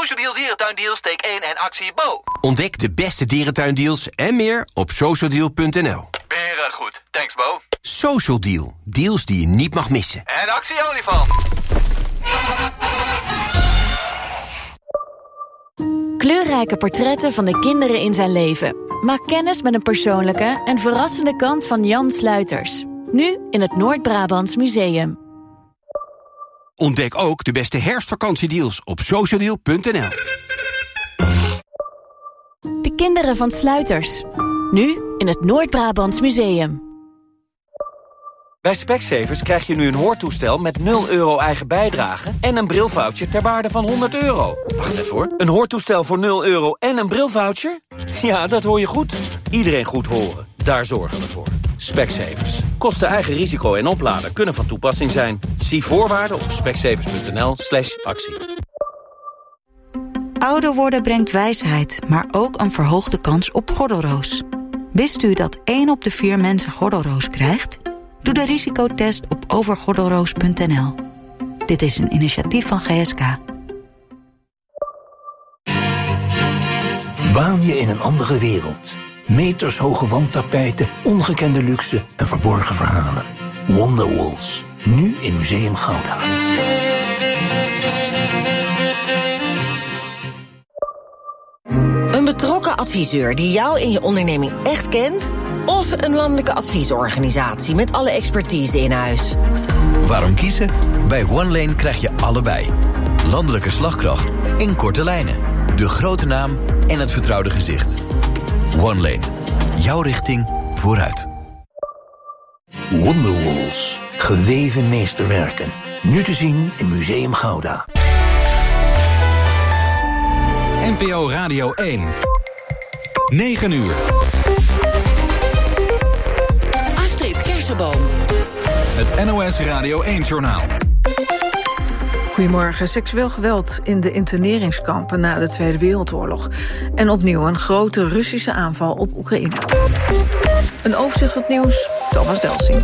Social Deal Dierentuindeals, take 1 en actie Bo. Ontdek de beste dierentuindeals en meer op socialdeal.nl. Beren goed. Thanks, Bo. Social Deal. Deals die je niet mag missen. En actie olifant. Kleurrijke portretten van de kinderen in zijn leven. Maak kennis met een persoonlijke en verrassende kant van Jan Sluiters. Nu in het Noord-Brabants Museum. Ontdek ook de beste herfstvakantiedeals op socialdeal.nl. De kinderen van Sluiters. Nu in het Noord-Brabants Museum. Bij Specsavers krijg je nu een hoortoestel met 0 euro eigen bijdrage en een brilvoucher ter waarde van €100. Wacht even hoor. Een hoortoestel voor 0 euro en een brilvoucher? Ja, dat hoor je goed. Iedereen goed horen. Daar zorgen we voor. Specsavers. Kosten eigen risico en oplader kunnen van toepassing zijn. Zie voorwaarden op specsavers.nl/actie. Ouder worden brengt wijsheid, maar ook een verhoogde kans op gordelroos. Wist u dat 1 op de 4 mensen gordelroos krijgt? Doe de risicotest op overgordelroos.nl. Dit is een initiatief van GSK. Waan je in een andere wereld. Metershoge wandtapijten, ongekende luxe en verborgen verhalen. Wonderwalls, nu in Museum Gouda. Een betrokken adviseur die jou in je onderneming echt kent? Of een landelijke adviesorganisatie met alle expertise in huis? Waarom kiezen? Bij OneLane krijg je allebei. Landelijke slagkracht in korte lijnen. De grote naam en het vertrouwde gezicht. OneLane. Jouw richting vooruit. Wonderwalls, geweven meesterwerken. Nu te zien in Museum Gouda. NPO Radio 1. 9 uur. Astrid Kersenboom. Het NOS Radio 1-journaal. Goedemorgen. Seksueel geweld in de interneringskampen na de Tweede Wereldoorlog. En opnieuw een grote Russische aanval op Oekraïne. Een overzicht van het nieuws, Thomas Delsing.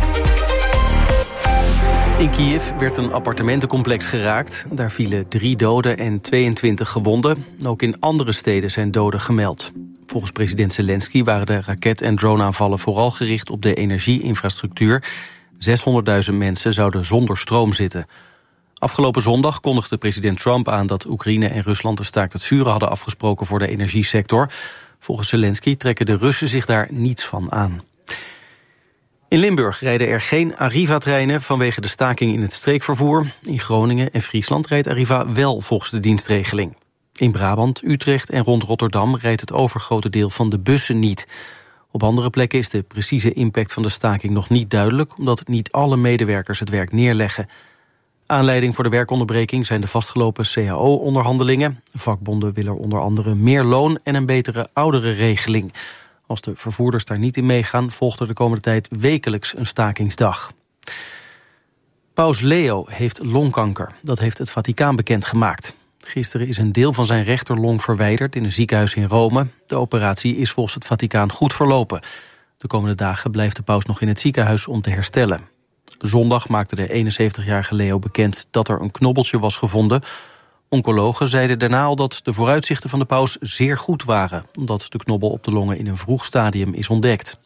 In Kiev werd een appartementencomplex geraakt. Daar vielen 3 doden en 22 gewonden. Ook in andere steden zijn doden gemeld. Volgens president Zelensky waren de raket- en droneaanvallen vooral gericht op de energieinfrastructuur. 600.000 mensen zouden zonder stroom zitten. Afgelopen zondag kondigde president Trump aan dat Oekraïne en Rusland een staakt het vuren hadden afgesproken voor de energiesector. Volgens Zelensky trekken de Russen zich daar niets van aan. In Limburg rijden er geen Arriva-treinen vanwege de staking in het streekvervoer. In Groningen en Friesland rijdt Arriva wel volgens de dienstregeling. In Brabant, Utrecht en rond Rotterdam rijdt het overgrote deel van de bussen niet. Op andere plekken is de precieze impact van de staking nog niet duidelijk, omdat niet alle medewerkers het werk neerleggen. Aanleiding voor de werkonderbreking zijn de vastgelopen CAO-onderhandelingen. Vakbonden willen onder andere meer loon en een betere ouderenregeling. Als de vervoerders daar niet in meegaan, volgt er de komende tijd wekelijks een stakingsdag. Paus Leo heeft longkanker. Dat heeft het Vaticaan bekendgemaakt. Gisteren is een deel van zijn rechterlong verwijderd in een ziekenhuis in Rome. De operatie is volgens het Vaticaan goed verlopen. De komende dagen blijft de paus nog in het ziekenhuis om te herstellen. Zondag maakte de 71-jarige Leo bekend dat er een knobbeltje was gevonden. Oncologen zeiden daarna al dat de vooruitzichten van de paus zeer goed waren, omdat de knobbel op de longen in een vroeg stadium is ontdekt.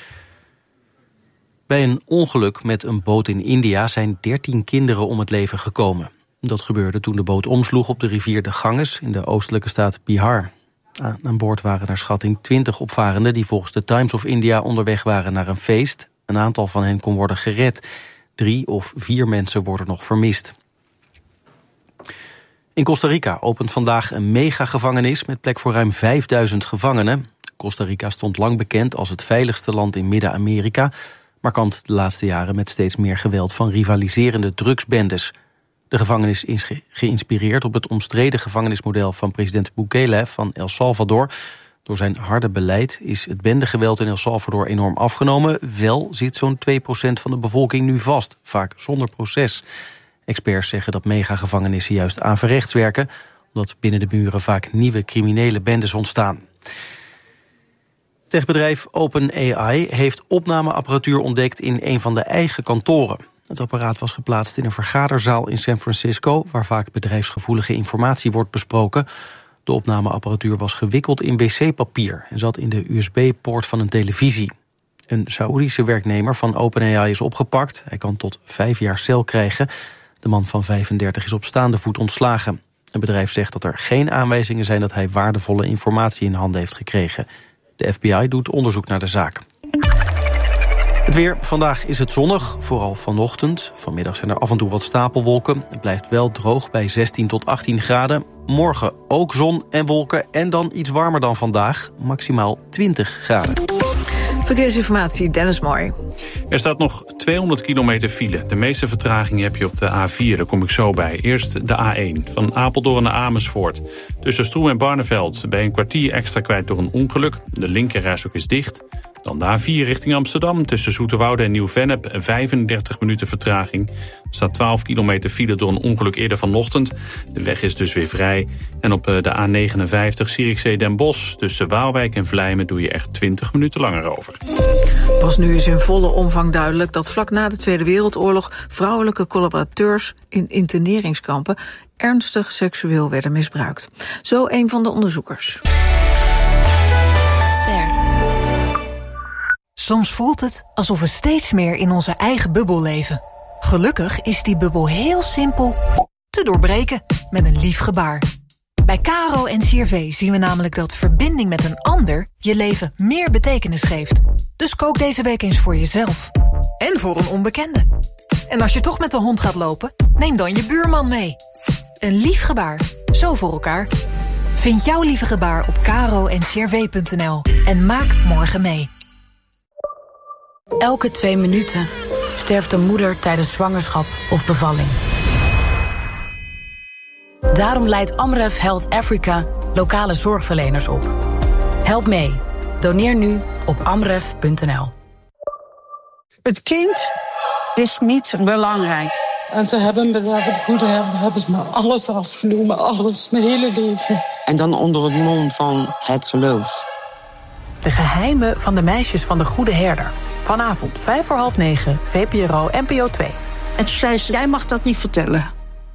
Bij een ongeluk met een boot in India zijn 13 kinderen om het leven gekomen. Dat gebeurde toen de boot omsloeg op de rivier de Ganges in de oostelijke staat Bihar. Aan boord waren naar schatting 20 opvarenden die volgens de Times of India onderweg waren naar een feest. Een aantal van hen kon worden gered. 3 of 4 mensen worden nog vermist. In Costa Rica opent vandaag een megagevangenis met plek voor ruim 5000 gevangenen. Costa Rica stond lang bekend als het veiligste land in Midden-Amerika, maar kampt de laatste jaren met steeds meer geweld van rivaliserende drugsbendes. De gevangenis is geïnspireerd op het omstreden gevangenismodel van president Bukele van El Salvador. Door zijn harde beleid is het bendegeweld in El Salvador enorm afgenomen. Wel zit zo'n 2% van de bevolking nu vast, vaak zonder proces. Experts zeggen dat megagevangenissen juist averechts werken, omdat binnen de muren vaak nieuwe criminele bendes ontstaan. Techbedrijf OpenAI heeft opnameapparatuur ontdekt in een van de eigen kantoren. Het apparaat was geplaatst in een vergaderzaal in San Francisco, waar vaak bedrijfsgevoelige informatie wordt besproken. De opnameapparatuur was gewikkeld in wc-papier en zat in de USB-poort van een televisie. Een Saoedische werknemer van OpenAI is opgepakt. Hij kan tot 5 jaar cel krijgen. De man van 35 is op staande voet ontslagen. Het bedrijf zegt dat er geen aanwijzingen zijn dat hij waardevolle informatie in handen heeft gekregen. De FBI doet onderzoek naar de zaak. Het weer. Vandaag is het zonnig, vooral vanochtend. Vanmiddag zijn er af en toe wat stapelwolken. Het blijft wel droog bij 16 tot 18 graden. Morgen ook zon en wolken en dan iets warmer dan vandaag. Maximaal 20 graden. Verkeersinformatie, Dennis Mooi. Er staat nog 200 kilometer file. De meeste vertraging heb je op de A4, daar kom ik zo bij. Eerst de A1, van Apeldoorn naar Amersfoort. Tussen Stroe en Barneveld ben je een kwartier extra kwijt door een ongeluk. De linkerrijstrook is dicht. Dan de A4 richting Amsterdam, tussen Zoeterwoude en Nieuw-Vennep, 35 minuten vertraging. Er staat 12 kilometer file door een ongeluk eerder vanochtend. De weg is dus weer vrij. En op de A59 Zierikzee-Den Bosch, tussen Waalwijk en Vlijmen, doe je echt 20 minuten langer over. Pas nu is in volle omvang duidelijk dat vlak na de Tweede Wereldoorlog vrouwelijke collaborateurs in interneringskampen ernstig seksueel werden misbruikt. Zo een van de onderzoekers. Soms voelt het alsof we steeds meer in onze eigen bubbel leven. Gelukkig is die bubbel heel simpel te doorbreken met een lief gebaar. Bij Caro en CRV zien we namelijk dat verbinding met een ander je leven meer betekenis geeft. Dus kook deze week eens voor jezelf. En voor een onbekende. En als je toch met de hond gaat lopen, neem dan je buurman mee. Een lief gebaar, zo voor elkaar. Vind jouw lieve gebaar op caro-en-crv.nl en maak morgen mee. Elke 2 minuten sterft een moeder tijdens zwangerschap of bevalling. Daarom leidt Amref Health Africa lokale zorgverleners op. Help mee. Doneer nu op amref.nl. Het kind is niet belangrijk. En ze hebben ze me alles afgenomen, alles, mijn hele leven. En dan onder het mom van het geloof. De geheimen van de meisjes van de Goede Herder. Vanavond 9:05, VPRO NPO 2. En toen zei ze, jij mag dat niet vertellen.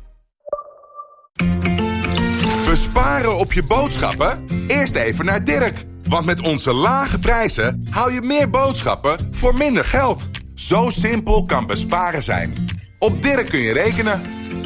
Besparen op je boodschappen? Eerst even naar Dirk. Want met onze lage prijzen hou je meer boodschappen voor minder geld. Zo simpel kan besparen zijn. Op Dirk kun je rekenen.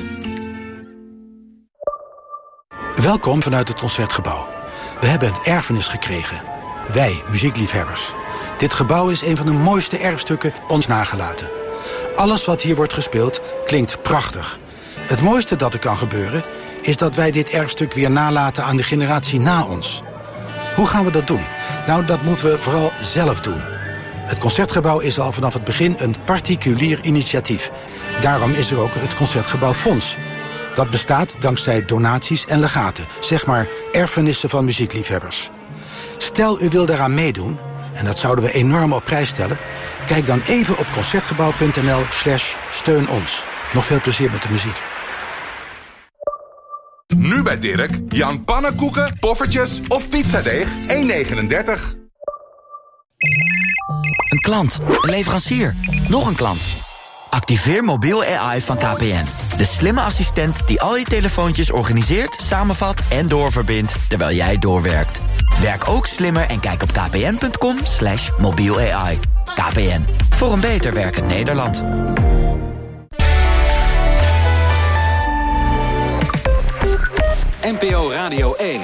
Welkom vanuit het Concertgebouw. We hebben een erfenis gekregen. Wij, muziekliefhebbers. Dit gebouw is een van de mooiste erfstukken ons nagelaten. Alles wat hier wordt gespeeld klinkt prachtig. Het mooiste dat er kan gebeuren is dat wij dit erfstuk weer nalaten aan de generatie na ons. Hoe gaan we dat doen? Nou, dat moeten we vooral zelf doen. Het Concertgebouw is al vanaf het begin een particulier initiatief. Daarom is er ook het Concertgebouw Fonds. Dat bestaat dankzij donaties en legaten, zeg maar erfenissen van muziekliefhebbers. Stel u wil daaraan meedoen, en dat zouden we enorm op prijs stellen, kijk dan even op concertgebouw.nl/steun ons. Nog veel plezier met de muziek. Nu bij Dirk, Jan pannenkoeken, poffertjes of pizzadeeg, 1,39. Een klant, een leverancier, nog een klant. Activeer mobiel AI van KPN. De slimme assistent die al je telefoontjes organiseert, samenvat en doorverbindt terwijl jij doorwerkt. Werk ook slimmer en kijk op kpn.com/mobiel AI. KPN, voor een beter werkend Nederland. NPO Radio 1.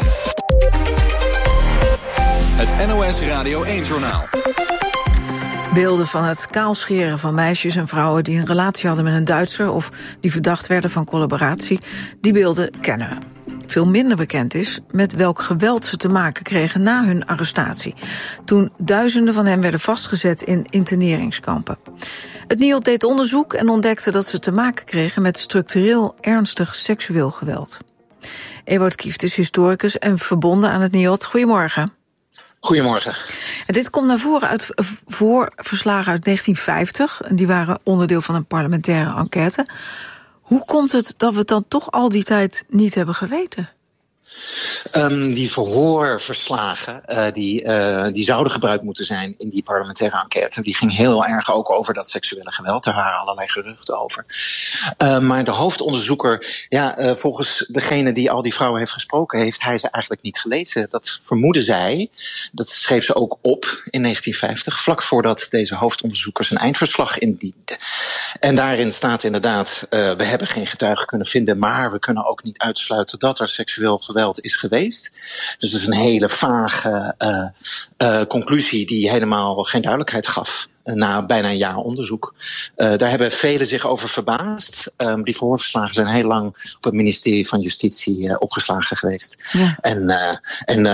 Het NOS Radio 1-journaal. Beelden van het kaalscheren van meisjes en vrouwen die een relatie hadden met een Duitser of die verdacht werden van collaboratie, die beelden kennen we. Veel minder bekend is met welk geweld ze te maken kregen na hun arrestatie, toen duizenden van hen werden vastgezet in interneringskampen. Het NIOD deed onderzoek en ontdekte dat ze te maken kregen met structureel ernstig seksueel geweld. Ewout Kieft is historicus en verbonden aan het NIOD. Goedemorgen. Goedemorgen. En dit komt naar voren uit verslagen uit 1950. En die waren onderdeel van een parlementaire enquête. Hoe komt het dat we het dan toch al die tijd niet hebben geweten? Die verhoorverslagen die zouden gebruikt moeten zijn in die parlementaire enquête. Die ging heel erg ook over dat seksuele geweld. Daar waren allerlei geruchten over. Maar de hoofdonderzoeker, volgens degene die al die vrouwen heeft gesproken, heeft hij ze eigenlijk niet gelezen. Dat vermoedde zij. Dat schreef ze ook op in 1950, vlak voordat deze hoofdonderzoeker zijn eindverslag indiende. En daarin staat inderdaad, we hebben geen getuigen kunnen vinden, maar we kunnen ook niet uitsluiten dat er seksueel geweld is geweest. Dus dat is een hele vage conclusie die helemaal geen duidelijkheid gaf. Na bijna een jaar onderzoek. Daar hebben velen zich over verbaasd. Die verhoorverslagen zijn heel lang op het ministerie van Justitie opgeslagen geweest. Ja. En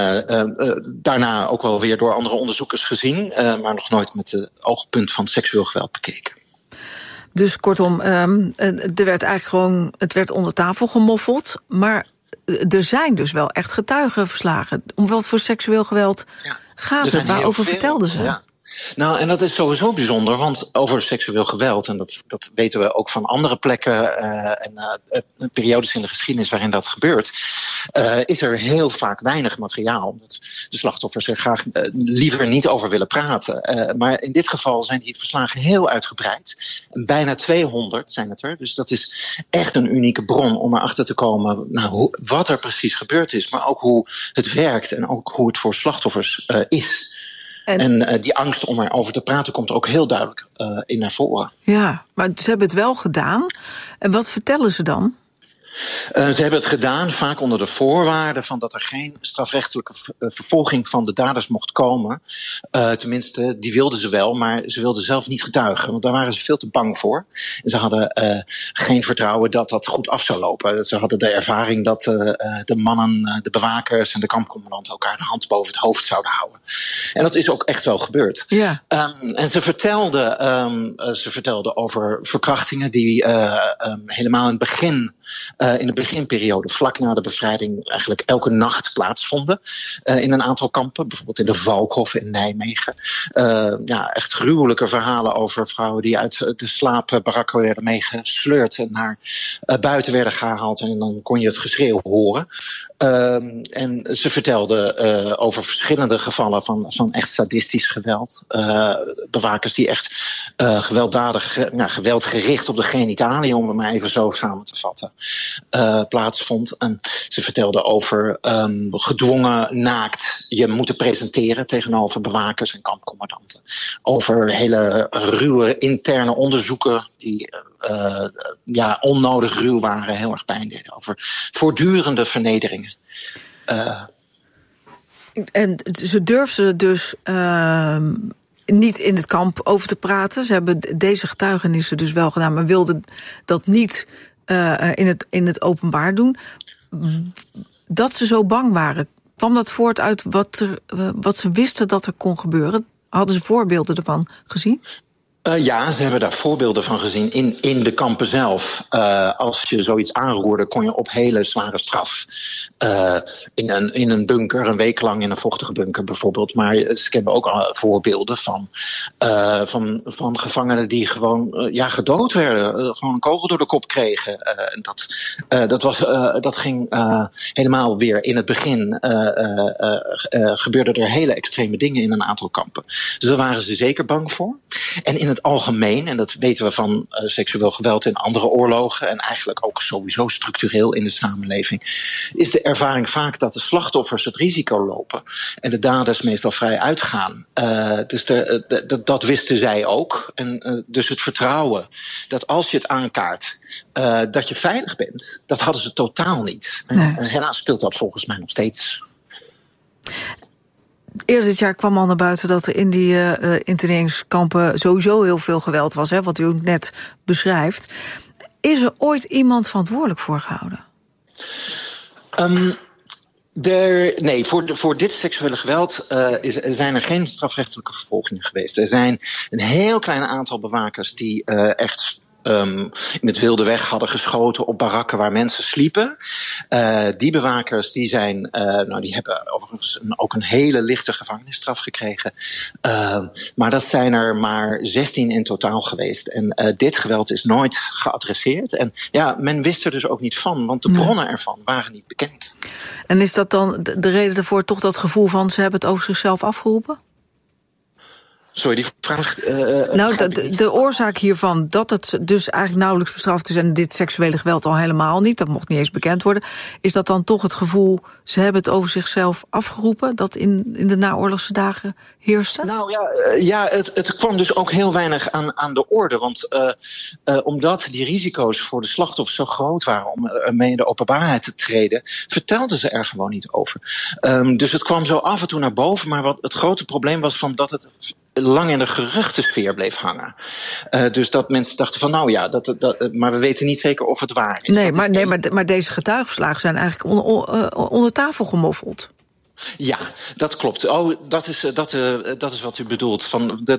daarna ook wel weer door andere onderzoekers gezien, maar nog nooit met het oogpunt van seksueel geweld bekeken. Dus kortom, het werd onder tafel gemoffeld, maar er zijn dus wel echt getuigenverslagen. Om wat voor seksueel geweld gaat het? Waarover vertelden ze? Ja. Nou, en dat is sowieso bijzonder, want over seksueel geweld, en dat weten we ook van andere plekken en periodes in de geschiedenis waarin dat gebeurt, is er heel vaak weinig materiaal, omdat de slachtoffers er graag liever niet over willen praten. Maar in dit geval zijn die verslagen heel uitgebreid. Bijna 200 zijn het er, dus dat is echt een unieke bron om erachter te komen wat er precies gebeurd is, maar ook hoe het werkt en ook hoe het voor slachtoffers is. En die angst om erover te praten komt er ook heel duidelijk in naar voren. Ja, maar ze hebben het wel gedaan. En wat vertellen ze dan? Ze hebben het gedaan vaak onder de voorwaarde van dat er geen strafrechtelijke vervolging van de daders mocht komen. Tenminste, die wilden ze wel, maar ze wilden zelf niet getuigen. Want daar waren ze veel te bang voor. En ze hadden geen vertrouwen dat dat goed af zou lopen. Ze hadden de ervaring dat de mannen, de bewakers en de kampcommandanten elkaar de hand boven het hoofd zouden houden. En dat is ook echt wel gebeurd. Ja. En ze vertelden over verkrachtingen die helemaal in het begin, in de beginperiode, vlak na de bevrijding, eigenlijk elke nacht plaatsvonden in een aantal kampen. Bijvoorbeeld in de Valkhof in Nijmegen. Echt gruwelijke verhalen over vrouwen die uit de slaapbarakken werden meegesleurd en naar buiten werden gehaald. En dan kon je het geschreeuw horen. En ze vertelden over verschillende gevallen van echt sadistisch geweld. Bewakers die echt gewelddadig, geweldgericht op de genitaliën, om het maar even zo samen te vatten, plaatsvond. En ze vertelden over gedwongen naakt je moeten presenteren tegenover bewakers en kampcommandanten. Over hele ruwe interne onderzoeken die onnodig ruw waren, heel erg pijn deden. Over voortdurende vernederingen. En ze durfden dus niet in het kamp over te praten. Ze hebben deze getuigenissen dus wel gedaan, maar wilden dat niet in het openbaar doen. Dat ze zo bang waren, kwam dat voort uit wat ze wisten dat er kon gebeuren? Hadden ze voorbeelden ervan gezien? Ja, ze hebben daar voorbeelden van gezien in de kampen zelf. Als je zoiets aanroerde, kon je op hele zware straf. In een bunker, een week lang in een vochtige bunker bijvoorbeeld. Maar ze hebben ook al voorbeelden van gevangenen die gewoon gedood werden. Gewoon een kogel door de kop kregen. Dat ging helemaal weer in het begin. Gebeurden er hele extreme dingen in een aantal kampen. Dus daar waren ze zeker bang voor. En in het algemeen, en dat weten we van seksueel geweld in andere oorlogen en eigenlijk ook sowieso structureel in de samenleving, is de ervaring vaak dat de slachtoffers het risico lopen en de daders meestal vrij uitgaan. Dus dat wisten zij ook. En dus het vertrouwen dat als je het aankaart, dat je veilig bent, dat hadden ze totaal niet. Nee. En helaas speelt dat volgens mij nog steeds. Eerder dit jaar kwam al naar buiten dat er in die interneringskampen sowieso heel veel geweld was, wat u ook net beschrijft. Is er ooit iemand verantwoordelijk voor gehouden? Nee, voor dit seksuele geweld zijn er geen strafrechtelijke vervolgingen geweest. Er zijn een heel klein aantal bewakers die echt in het wilde weg hadden geschoten op barakken waar mensen sliepen. Die bewakers die hebben overigens ook een hele lichte gevangenisstraf gekregen. Maar dat zijn er maar 16 in totaal geweest. En dit geweld is nooit geadresseerd. En men wist er dus ook niet van, want de bronnen ervan waren niet bekend. En is dat dan de reden ervoor toch dat gevoel van ze hebben het over zichzelf afgeroepen? Sorry, die vraag... de oorzaak hiervan, dat het dus eigenlijk nauwelijks bestraft is en dit seksuele geweld al helemaal niet, dat mocht niet eens bekend worden, is dat dan toch het gevoel, ze hebben het over zichzelf afgeroepen, dat in de naoorlogse dagen heerste? Nou het kwam dus ook heel weinig aan de orde, want omdat die risico's voor de slachtoffers zo groot waren om ermee in de openbaarheid te treden, vertelden ze er gewoon niet over. Dus het kwam zo af en toe naar boven, maar wat het grote probleem was van dat het lang in de geruchtensfeer bleef hangen. Dus dat mensen dachten van maar we weten niet zeker of het waar is. Maar deze getuigenverslagen zijn eigenlijk onder tafel gemoffeld. Ja, dat klopt. Dat is wat u bedoelt.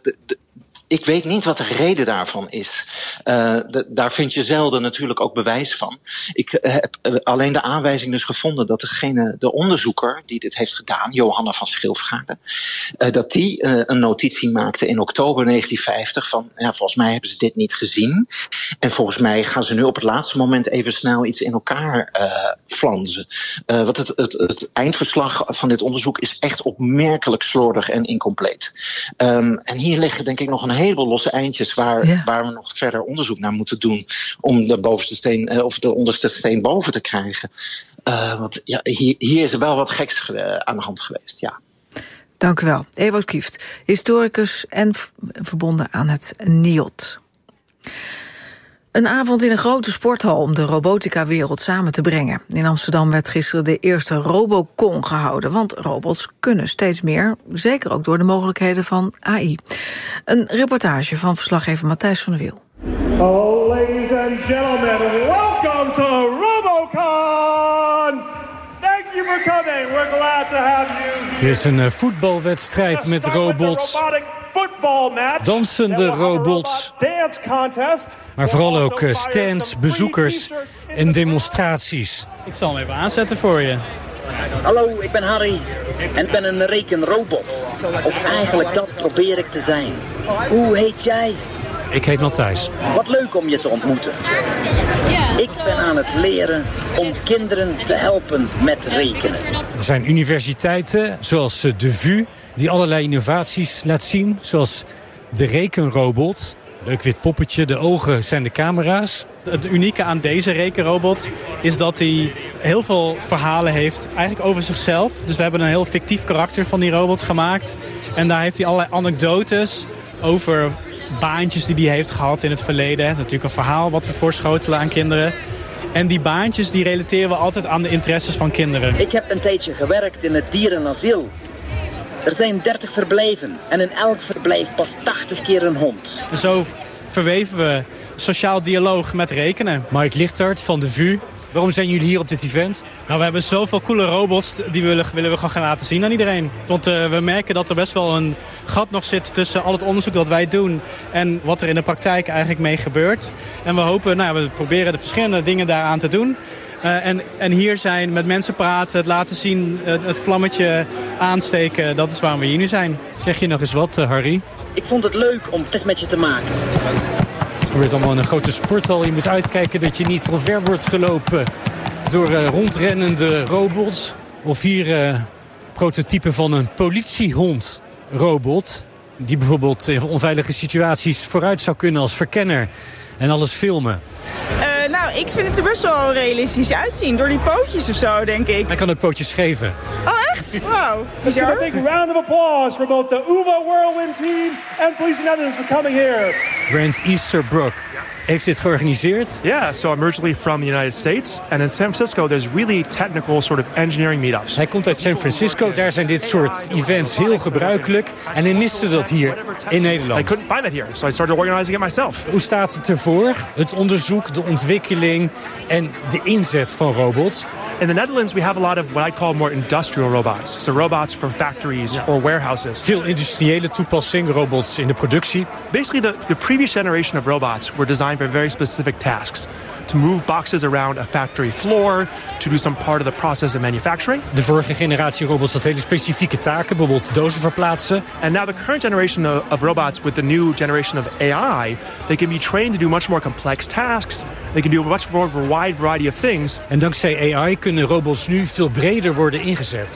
Ik weet niet wat de reden daarvan is. Daar vind je zelden natuurlijk ook bewijs van. Ik heb alleen de aanwijzing dus gevonden dat de onderzoeker die dit heeft gedaan, Johanna van Schilfgaarde, dat die een notitie maakte in oktober 1950 van, volgens mij hebben ze dit niet gezien. En volgens mij gaan ze nu op het laatste moment even snel iets in elkaar flansen. Want het eindverslag van dit onderzoek is echt opmerkelijk slordig en incompleet. En hier liggen denk ik nog een heleboel losse eindjes waar we nog verder onderzoek naar moeten doen om de bovenste steen of de onderste steen boven te krijgen. Want hier is er wel wat geks aan de hand geweest, ja. Dank u wel. Ewout Kieft, historicus en verbonden aan het NIOD. Een avond in een grote sporthal om de robotica-wereld samen te brengen. In Amsterdam werd gisteren de eerste Robocon gehouden, want robots kunnen steeds meer, zeker ook door de mogelijkheden van AI. Een reportage van verslaggever Matthijs van der Wiel. Oh, ladies and gentlemen, welcome to Robocon! Thank you for coming. We're glad to have you. Hier is een voetbalwedstrijd met robots. Dansende robots, maar vooral ook stands, bezoekers en demonstraties. Ik zal hem even aanzetten voor je. Hallo, ik ben Harry en ik ben een rekenrobot. Of eigenlijk dat probeer ik te zijn. Hoe heet jij? Ik heet Matthijs. Wat leuk om je te ontmoeten. Ik ben aan het leren om kinderen te helpen met rekenen. Er zijn universiteiten zoals de VU die allerlei innovaties laat zien, zoals de rekenrobot. Leuk wit poppetje, de ogen zijn de camera's. Het unieke aan deze rekenrobot is dat hij heel veel verhalen heeft eigenlijk over zichzelf. Dus we hebben een heel fictief karakter van die robot gemaakt. En daar heeft hij allerlei anekdotes over baantjes die hij heeft gehad in het verleden. Het is natuurlijk een verhaal wat we voorschotelen aan kinderen. En die baantjes die relateren we altijd aan de interesses van kinderen. Ik heb een tijdje gewerkt in het dierenasiel. Er zijn 30 verblijven en in elk verblijf past 80 keer een hond. Zo verweven we sociaal dialoog met rekenen. Mike Lichtert van de VU. Waarom zijn jullie hier op dit event? Nou, we hebben zoveel coole robots, die willen we gewoon gaan laten zien aan iedereen. Want we merken dat er best wel een gat nog zit tussen al het onderzoek dat wij doen en wat er in de praktijk eigenlijk mee gebeurt. En we hopen, we proberen de verschillende dingen daaraan te doen. En hier zijn, met mensen praten, het laten zien, het vlammetje aansteken. Dat is waarom we hier nu zijn. Zeg je nog eens wat, Harry? Ik vond het leuk om test met je te maken. Het gebeurt allemaal in een grote sporthal. Je moet uitkijken dat je niet omver wordt gelopen door rondrennende robots. Of hier prototype van een politiehond-robot. Die bijvoorbeeld in onveilige situaties vooruit zou kunnen als verkenner. En alles filmen. Ik vind het er best wel realistisch uitzien. Door die pootjes of zo, denk ik. Hij kan ook pootjes geven. Oh, echt? Wauw. Bizar. A big round of applause for both the UVA Whirlwind team and Police Netherlands for coming here. Brent Easterbrook heeft dit georganiseerd. Yeah, so I'm originally from the United States. And in San Francisco there's really technical sort of engineering meetups. Hij komt uit San Francisco, daar zijn dit soort events heel gebruikelijk. En hij miste dat hier in Nederland. I couldn't find it here, so I started organizing it myself. Hoe staat het ervoor? Het onderzoek, de ontwikkeling en de inzet van robots. In the Netherlands we have a lot of what I call more industrial robots. So robots for factories or warehouses. Veel industriële toepassing, robots in de productie. Basically the previous generation of robots were designed designed for very specific tasks. To move boxes around a factory floor, to do some part of the process of manufacturing. De vorige generatie robots had hele specifieke taken, bijvoorbeeld dozen verplaatsen. And now the current generation of robots with the new generation of AI, they can be trained to do much more complex tasks. They can do much more of a wide variety of things. En dankzij AI kunnen robots nu veel breder worden ingezet.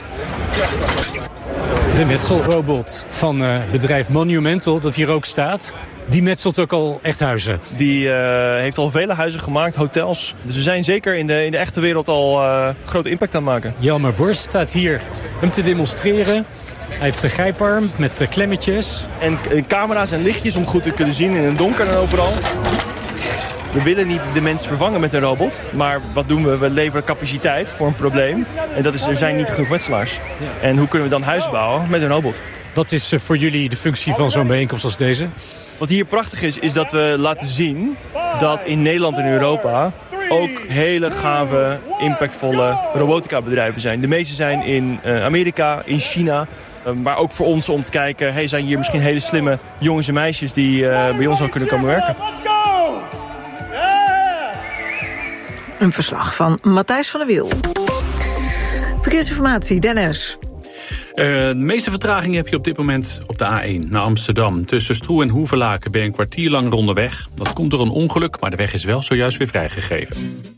De metselrobot van bedrijf Monumental, dat hier ook staat, die metselt ook al echt huizen. Die heeft al vele huizen gemaakt, hotels. Dus we zijn zeker in de echte wereld al grote impact aan het maken. Jelmer Borst staat hier hem te demonstreren. Hij heeft een grijparm met klemmetjes. En camera's en lichtjes om goed te kunnen zien in het donker en overal. We willen niet de mens vervangen met een robot. Maar wat doen we? We leveren capaciteit voor een probleem. En dat is, er zijn niet genoeg metselaars. En hoe kunnen we dan huizen bouwen met een robot? Wat is voor jullie de functie van zo'n bijeenkomst als deze? Wat hier prachtig is dat we laten zien dat in Nederland en Europa ook hele gave, impactvolle robotica bedrijven zijn. De meeste zijn in Amerika, in China. Maar ook voor ons om te kijken, zijn hier misschien hele slimme jongens en meisjes die bij ons al kunnen komen werken. Een verslag van Matthijs van der Wiel. Verkeersinformatie, Dennis. De meeste vertragingen heb je op dit moment op de A1 naar Amsterdam. Tussen Stroe en Hoevelaken ben je een kwartier lang onderweg. Dat komt door een ongeluk, maar de weg is wel zojuist weer vrijgegeven.